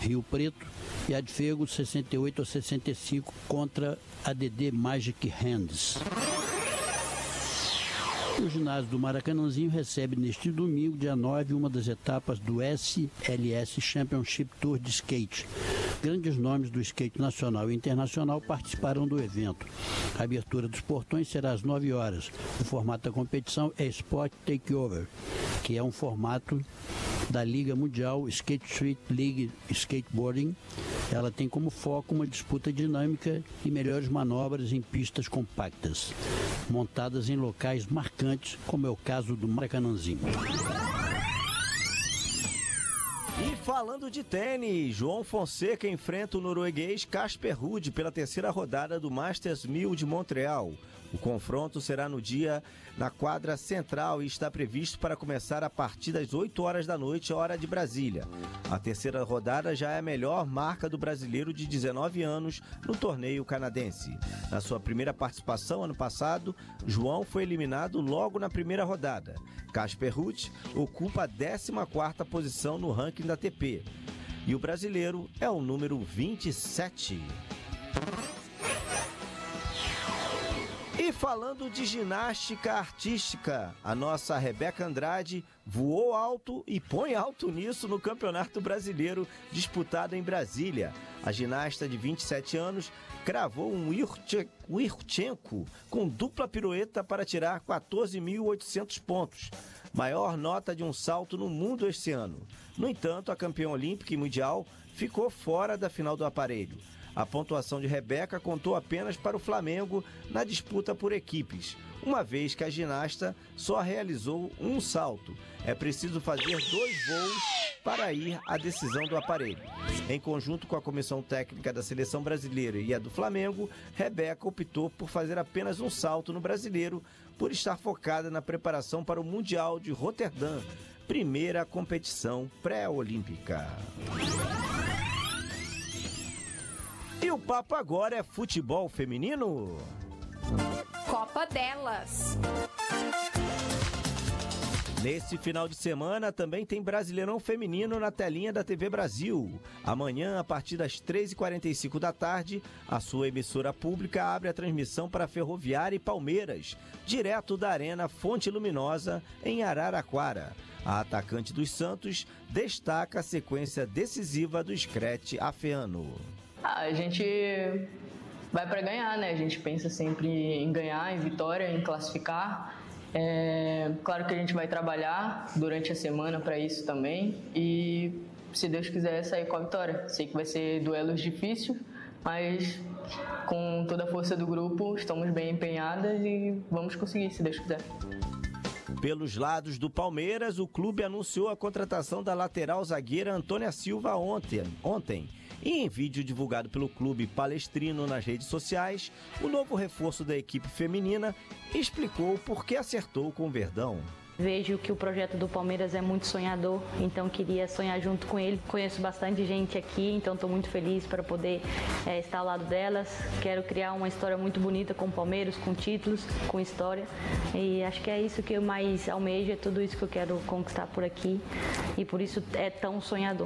Rio Preto, e Adfego 68-65 contra ADD Magic Hands. O ginásio do Maracanãzinho recebe neste domingo, dia 9, uma das etapas do SLS Championship Tour de skate. Grandes nomes do skate nacional e internacional participarão do evento. A abertura dos portões será às 9 horas. O formato da competição é Sport Takeover, que é um formato da Liga Mundial Skate Street League Skateboarding. Ela tem como foco uma disputa dinâmica e melhores manobras em pistas compactas, montadas em locais marcantes, como é o caso do Maracanãzinho. E falando de tênis, João Fonseca enfrenta o norueguês Casper Ruud pela terceira rodada do Masters 1000 de Montreal. O confronto será no dia na quadra central e está previsto para começar a partir das 8 horas da noite, hora de Brasília. A terceira rodada já é a melhor marca do brasileiro de 19 anos no torneio canadense. Na sua primeira participação ano passado, João foi eliminado logo na primeira rodada. Casper Ruud ocupa a 14ª posição no ranking da ATP. E o brasileiro é o número 27. E falando de ginástica artística, a nossa Rebeca Andrade voou alto e põe alto nisso no Campeonato Brasileiro disputado em Brasília. A ginasta de 27 anos cravou um Yurchenko com dupla pirueta para tirar 14.800 pontos. Maior nota de um salto no mundo este ano. No entanto, a campeã olímpica e mundial ficou fora da final do aparelho. A pontuação de Rebeca contou apenas para o Flamengo na disputa por equipes, uma vez que a ginasta só realizou um salto. É preciso fazer 2 voos para ir à decisão do aparelho. Em conjunto com a comissão técnica da seleção brasileira e a do Flamengo, Rebeca optou por fazer apenas um salto no brasileiro, por estar focada na preparação para o Mundial de Roterdã, primeira competição pré-olímpica. E o papo agora é futebol feminino? Copa delas. Nesse final de semana também tem Brasileirão Feminino na telinha da TV Brasil. Amanhã, a partir das 13h45 da tarde, a sua emissora pública abre a transmissão para Ferroviária e Palmeiras, direto da Arena Fonte Luminosa, em Araraquara. A atacante dos Santos destaca a sequência decisiva do Screte Afeano. A gente vai para ganhar, né? A gente pensa sempre em ganhar, em vitória, em classificar. Claro que a gente vai trabalhar durante a semana para isso também e, se Deus quiser, sair com a vitória. Sei que vai ser duelos difíceis, mas com toda a força do grupo estamos bem empenhadas e vamos conseguir, se Deus quiser. Pelos lados do Palmeiras, o clube anunciou a contratação da lateral zagueira Antônia Silva ontem. E em vídeo divulgado pelo clube palestrino nas redes sociais, o novo reforço da equipe feminina explicou por que acertou com o Verdão. Vejo que o projeto do Palmeiras é muito sonhador, então queria sonhar junto com ele. Conheço bastante gente aqui, então estou muito feliz para poder estar ao lado delas. Quero criar uma história muito bonita com o Palmeiras, com títulos, com história. E acho que é isso que eu mais almejo, é tudo isso que eu quero conquistar por aqui. E por isso é tão sonhador.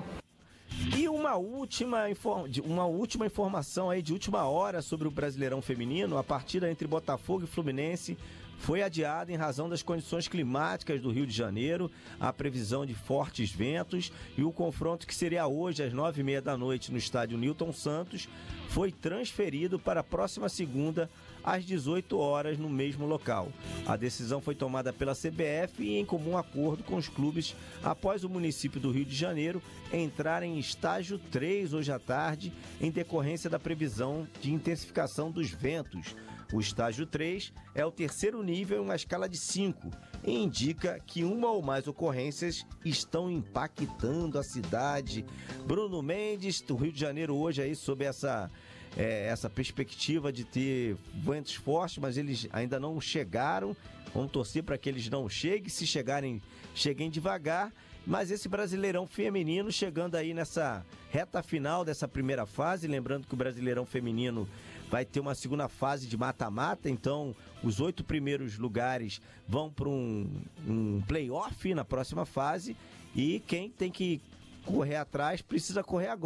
E uma última informação aí de última hora sobre o Brasileirão Feminino. A partida entre Botafogo e Fluminense foi adiada em razão das condições climáticas do Rio de Janeiro, a previsão de fortes ventos, e o confronto, que seria hoje às 9h30 da noite no estádio Newton Santos, foi transferido para a próxima segunda às 18 horas no mesmo local. A decisão foi tomada pela CBF e em comum acordo com os clubes após o município do Rio de Janeiro entrar em estágio 3 hoje à tarde, em decorrência da previsão de intensificação dos ventos. O estágio 3 é o terceiro nível em uma escala de 5 e indica que uma ou mais ocorrências estão impactando a cidade. Bruno Mendes, do Rio de Janeiro, hoje aí sob essa perspectiva de ter ventos fortes, mas eles ainda não chegaram. Vamos torcer para que eles não cheguem, se chegarem, cheguem devagar. Mas esse Brasileirão Feminino chegando aí nessa reta final dessa primeira fase, lembrando que o Brasileirão Feminino vai ter uma segunda fase de mata-mata, então os 8 primeiros lugares vão para um play-off na próxima fase, e quem tem que correr atrás precisa correr agora.